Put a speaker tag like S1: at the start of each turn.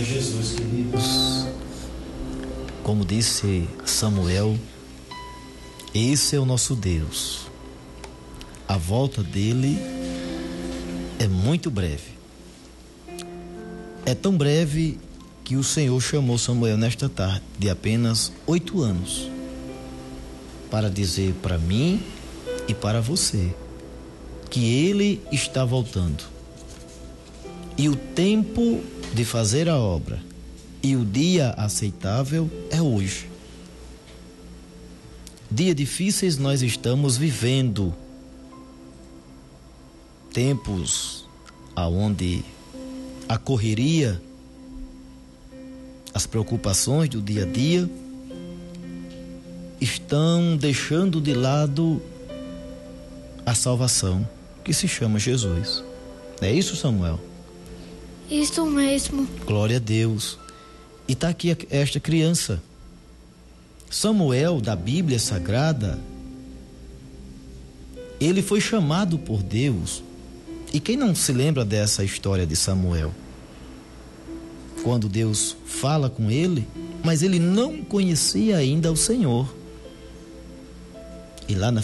S1: Senhor Jesus, queridos. Como disse Samuel, esse é o nosso Deus. A volta dele é muito breve. É tão breve que o Senhor chamou Samuel nesta tarde de apenas 8 anos para dizer para mim e para você que ele está voltando. E o tempo de fazer a obra e o dia aceitável é hoje. Dias difíceis nós estamos vivendo. Tempos aonde a correria, as preocupações do dia a dia estão deixando de lado a salvação que se chama Jesus. É isso, Samuel?
S2: Isso mesmo.
S1: Glória a Deus. E está aqui esta criança. Samuel, da Bíblia Sagrada, ele foi chamado por Deus. E quem não se lembra dessa história de Samuel? Quando Deus fala com ele, mas ele não conhecia ainda o Senhor. E lá na